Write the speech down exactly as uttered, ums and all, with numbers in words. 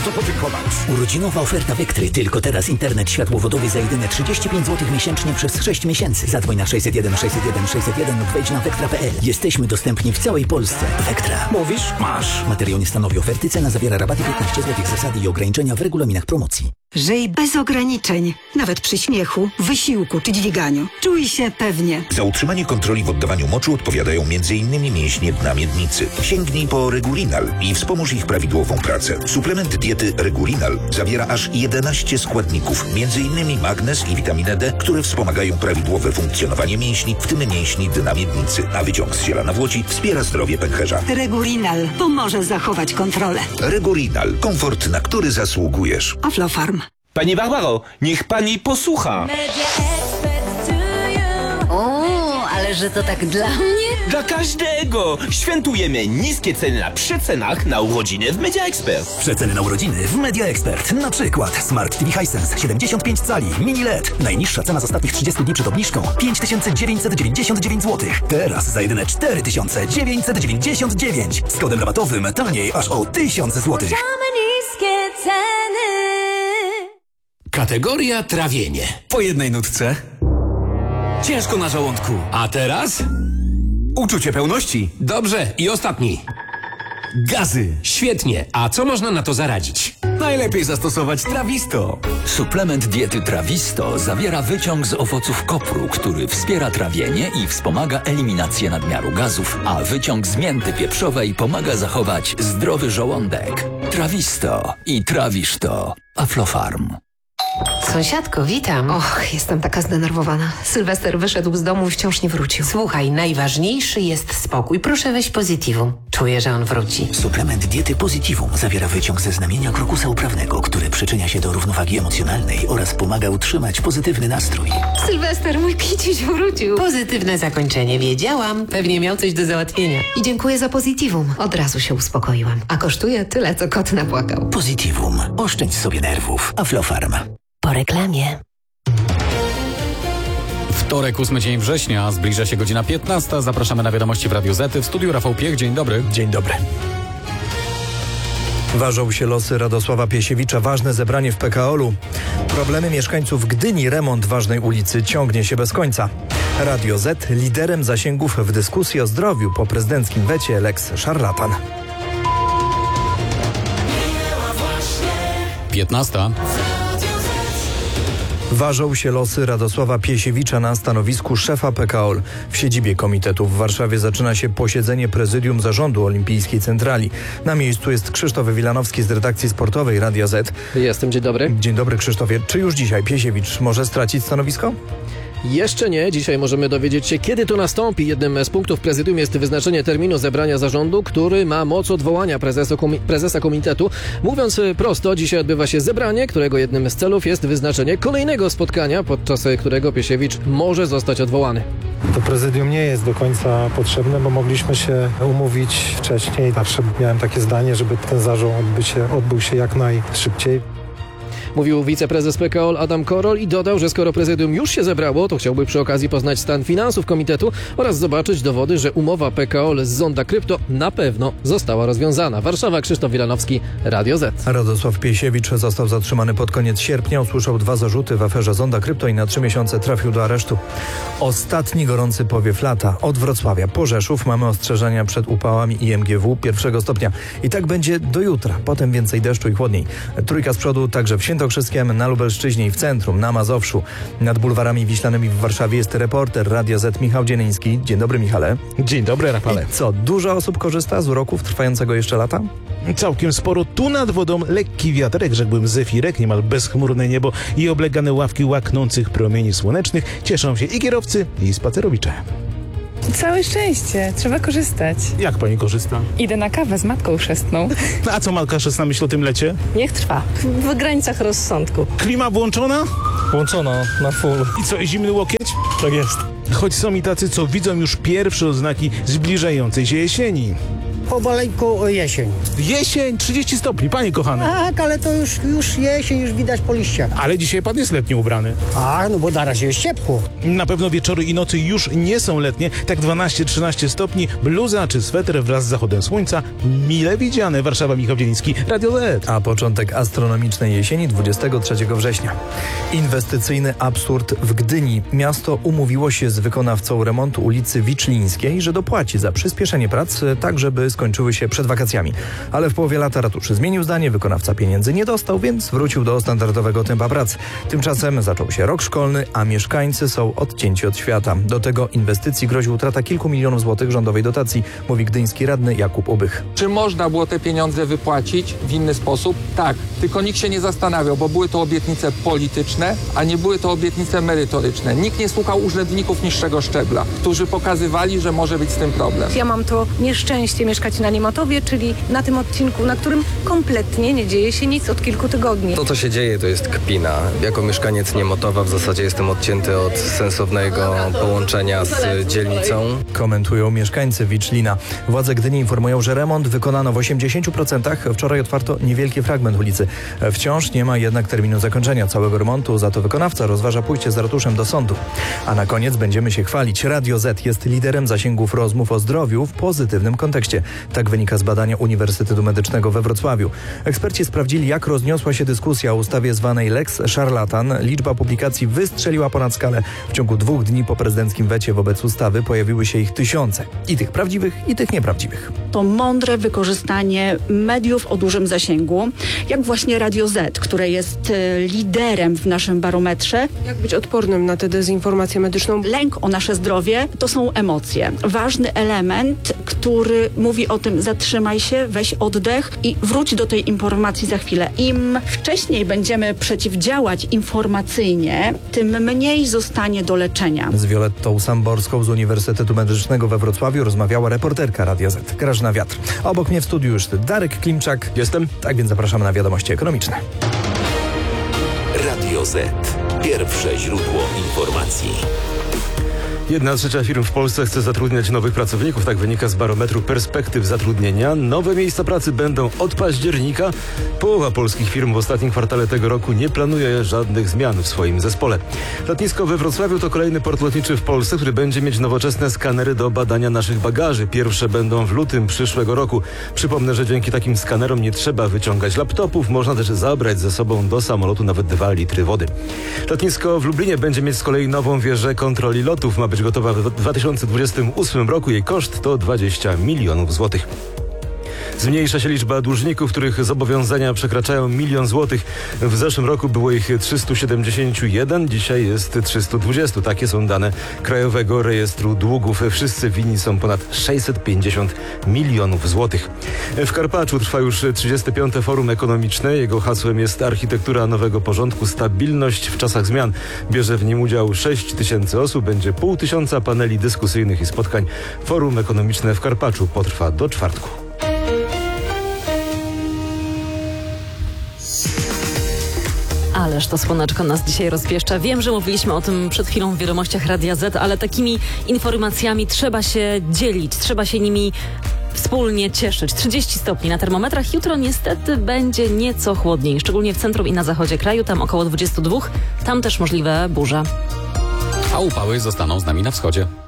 co podziękować. Urodzinowa oferta Vectry. Tylko teraz internet światłowodowy za jedyne trzydzieści pięć złotych miesięcznie przez sześć miesięcy. Zadzwoń na sześćset jeden sześćset jeden sześćset jeden lub wejdź na vectra kropka p l. Jesteśmy dostępni w całej Polsce. Vectra. Mówisz? Masz. Materiał nie stanowi oferty. Cena zawiera rabaty piętnaście złotych. Zasady i ograniczenia w regulaminach promocji. Żyj bez ograniczeń. Nawet przy śmiechu, wysiłku czy dźwiganiu. Czuj się pewnie. Za utrzymanie kontroli w oddawaniu moczu odpowiadają między innymi mięśnie dna miednicy. Sięgnij po Regulinal i wspomóż ich prawidłową pracę. Suplement diety Regulinal zawiera aż jedenaście składników, między innymi magnez i witaminę D, które wspomagają prawidłowe funkcjonowanie mięśni, w tym mięśni dna miednicy. A wyciąg z ziela nawłoci wspiera zdrowie pęcherza. Regulinal pomoże zachować kontrolę. Regulinal. Komfort, na który zasługujesz. Aflofarm. Pani Barbaro, niech pani posłucha. O, ale że to tak dla mnie? Dla każdego! Świętujemy niskie ceny na przecenach na urodziny w Media Expert. Przeceny na urodziny w Media Expert. Na przykład Smart T V Hisense siedemdziesiąt pięć cali, mini L E D. Najniższa cena z ostatnich trzydziestu dni przed obniżką pięć tysięcy dziewięćset dziewięćdziesiąt dziewięć złotych. Teraz za jedyne cztery tysiące dziewięćset dziewięćdziesiąt dziewięć. Z kodem rabatowym taniej aż o tysiąc złotych. Niskie ceny. Kategoria trawienie. Po jednej nutce. Ciężko na żołądku. A teraz? Uczucie pełności. Dobrze, i ostatni. Gazy. Świetnie. A co można na to zaradzić? Najlepiej zastosować Trawisto. Suplement diety Trawisto zawiera wyciąg z owoców kopru, który wspiera trawienie i wspomaga eliminację nadmiaru gazów, a wyciąg z mięty pieprzowej pomaga zachować zdrowy żołądek. Trawisto i trawisz to. Aflofarm. Sąsiadko, witam. Och, jestem taka zdenerwowana. Sylwester wyszedł z domu i wciąż nie wrócił. Słuchaj, najważniejszy jest spokój. Proszę weź Positivum. Czuję, że on wróci. Suplement diety Positivum zawiera wyciąg ze znamienia krokusa uprawnego, który przyczynia się do równowagi emocjonalnej oraz pomaga utrzymać pozytywny nastrój. Sylwester, mój kiciuś wrócił. Pozytywne zakończenie. Wiedziałam. Pewnie miał coś do załatwienia. I dziękuję za Positivum. Od razu się uspokoiłam. A kosztuje tyle, co kot napłakał. Positivum. Oszczędź sobie nerwów. Aflofarm. Po reklamie. Wtorek, ósmy dzień września, zbliża się godzina piętnasta. Zapraszamy na wiadomości w Radiu Z. W studiu Rafał Piech. Dzień dobry. Dzień dobry. Ważą się losy Radosława Piesiewicza. Ważne zebranie w P K O L u. Problemy mieszkańców Gdyni. Remont ważnej ulicy ciągnie się bez końca. Radio Z liderem zasięgów w dyskusji o zdrowiu po prezydenckim wecie Lex Szarlatan. piętnasta. Ważą się losy Radosława Piesiewicza na stanowisku szefa P K O L. W siedzibie komitetu w Warszawie zaczyna się posiedzenie prezydium zarządu Olimpijskiej Centrali. Na miejscu jest Krzysztof Wilanowski z redakcji sportowej Radia Z. Jestem, dzień dobry. Dzień dobry, Krzysztofie. Czy już dzisiaj Piesiewicz może stracić stanowisko? Jeszcze nie. Dzisiaj możemy dowiedzieć się, kiedy to nastąpi. Jednym z punktów prezydium jest wyznaczenie terminu zebrania zarządu, który ma moc odwołania prezesa, komi- prezesa komitetu. Mówiąc prosto, dzisiaj odbywa się zebranie, którego jednym z celów jest wyznaczenie kolejnego spotkania, podczas którego Piesiewicz może zostać odwołany. To prezydium nie jest do końca potrzebne, bo mogliśmy się umówić wcześniej. Zawsze miałem takie zdanie, żeby ten zarząd odbył się, odbył się jak najszybciej. Mówił wiceprezes P K O L Adam Korol i dodał, że skoro prezydium już się zebrało, to chciałby przy okazji poznać stan finansów komitetu oraz zobaczyć dowody, że umowa P K O L z Zonda Krypto na pewno została rozwiązana. Warszawa, Krzysztof Wilanowski, Radio Z. Radosław Piesiewicz został zatrzymany pod koniec sierpnia. Usłyszał dwa zarzuty w aferze Zonda Krypto i na trzy miesiące trafił do aresztu. Ostatni gorący powiew lata. Od Wrocławia po Rzeszów mamy ostrzeżenia przed upałami I M G W pierwszego stopnia. I tak będzie do jutra. Potem więcej deszczu i chłodniej. Trójka z przodu także w Świętokrzyskiem, na Lubelszczyźnie i w centrum, na Mazowszu. Nad bulwarami wiślanymi w Warszawie jest reporter Radia Z Michał Dzieniński. Dzień dobry, Michale. Dzień dobry, Rafale. I co, dużo osób korzysta z uroków trwającego jeszcze lata? Całkiem sporo. Tu nad wodą lekki wiaterek, rzekłbym zefirek, niemal bezchmurne niebo i oblegane ławki łaknących promieni słonecznych. Cieszą się i kierowcy, i spacerowicze. Całe szczęście, trzeba korzystać. Jak pani korzysta? Idę na kawę z matką chrzestną. A co matka chrzestna myśli o tym lecie? Niech trwa, w granicach rozsądku. Klima włączona? Włączona, na full. I co, zimny łokieć? Tak jest. Choć są i tacy, co widzą już pierwsze oznaki zbliżającej się jesieni. Pomaleńku jesień. Jesień, trzydzieści stopni, panie kochany. Tak, ale to już, już jesień, już widać po liściach. Ale dzisiaj pan jest letnio ubrany. A, no bo na razie jest ciepło. Na pewno wieczory i nocy już nie są letnie, tak dwanaście trzynaście stopni, bluza czy sweter wraz z zachodem słońca, mile widziane. Warszawa, Michał Dzieliński, Radio Z. A początek astronomicznej jesieni dwudziestego trzeciego września. Inwestycyjny absurd w Gdyni. Miasto umówiło się z wykonawcą remontu ulicy Wiczlińskiej, że dopłaci za przyspieszenie prac, tak żeby skończyły się przed wakacjami. Ale w połowie lata ratusz zmienił zdanie, wykonawca pieniędzy nie dostał, więc wrócił do standardowego tempa prac. Tymczasem zaczął się rok szkolny, a mieszkańcy są odcięci od świata. Do tego inwestycji grozi utrata kilku milionów złotych rządowej dotacji, mówi gdyński radny Jakub Ubych. Czy można było te pieniądze wypłacić w inny sposób? Tak, tylko nikt się nie zastanawiał, bo były to obietnice polityczne, a nie były to obietnice merytoryczne. Nikt nie słuchał urzędników niższego szczebla, którzy pokazywali, że może być z tym problem. Ja mam to nieszczęście mieszkać na Niemotowie, czyli na tym odcinku, na którym kompletnie nie dzieje się nic od kilku tygodni. To, co się dzieje, to jest kpina. Jako mieszkaniec Niemotowa w zasadzie jestem odcięty od sensownego połączenia z dzielnicą. Komentują mieszkańcy Wiczlina. Władze Gdyni informują, że remont wykonano w osiemdziesięciu procentach. Wczoraj otwarto niewielki fragment ulicy. Wciąż nie ma jednak terminu zakończenia całego remontu, za to wykonawca rozważa pójście z ratuszem do sądu. A na koniec będziemy się chwalić. Radio Z jest liderem zasięgów rozmów o zdrowiu w pozytywnym kontekście. Tak wynika z badania Uniwersytetu Medycznego we Wrocławiu. Eksperci sprawdzili, jak rozniosła się dyskusja o ustawie zwanej Lex Szarlatan. Liczba publikacji wystrzeliła ponad skalę. W ciągu dwóch dni po prezydenckim wecie wobec ustawy pojawiły się ich tysiące. I tych prawdziwych, i tych nieprawdziwych. To mądre wykorzystanie mediów o dużym zasięgu, jak właśnie Radio Z, które jest liderem w naszym barometrze. Jak być odpornym na tę dezinformację medyczną? Lęk o nasze zdrowie to są emocje. Ważny element, który mówi o tym: zatrzymaj się, weź oddech i wróć do tej informacji za chwilę. Im wcześniej będziemy przeciwdziałać informacyjnie, tym mniej zostanie do leczenia. Z Violettą Samborską z Uniwersytetu Medycznego we Wrocławiu rozmawiała reporterka Radia Z, Grażyna Wiatr. A obok mnie w studiu już Darek Klimczak. Jestem. Tak więc zapraszamy na wiadomości ekonomiczne. Radio Z. Pierwsze źródło informacji. Jedna trzecia firm w Polsce chce zatrudniać nowych pracowników, tak wynika z barometru perspektyw zatrudnienia. Nowe miejsca pracy będą od października. Połowa polskich firm w ostatnim kwartale tego roku nie planuje żadnych zmian w swoim zespole. Lotnisko we Wrocławiu to kolejny port lotniczy w Polsce, który będzie mieć nowoczesne skanery do badania naszych bagaży. Pierwsze będą w lutym przyszłego roku. Przypomnę, że dzięki takim skanerom nie trzeba wyciągać laptopów, można też zabrać ze sobą do samolotu nawet dwa litry wody. Lotnisko w Lublinie będzie mieć z kolei nową wieżę kontroli lotów. Ma być gotowa w dwa tysiące dwudziestym ósmym roku. Jej koszt to dwadzieścia milionów złotych. Zmniejsza się liczba dłużników, których zobowiązania przekraczają milion złotych. W zeszłym roku było ich trzysta siedemdziesiąt jeden, dzisiaj jest trzysta dwadzieścia. Takie są dane Krajowego Rejestru Długów. Wszyscy winni są ponad sześćset pięćdziesiąt milionów złotych. W Karpaczu trwa już trzydzieste piąte Forum Ekonomiczne. Jego hasłem jest architektura nowego porządku, stabilność w czasach zmian. Bierze w nim udział sześć tysięcy osób, będzie pół tysiąca paneli dyskusyjnych i spotkań. Forum Ekonomiczne w Karpaczu potrwa do czwartku. Ależ to słoneczko nas dzisiaj rozpieszcza. Wiem, że mówiliśmy o tym przed chwilą w wiadomościach Radia Z, ale takimi informacjami trzeba się dzielić, trzeba się nimi wspólnie cieszyć. trzydzieści stopni na termometrach. Jutro niestety będzie nieco chłodniej, szczególnie w centrum i na zachodzie kraju, tam około dwadzieścia dwa. Tam też możliwe burze. A upały zostaną z nami na wschodzie.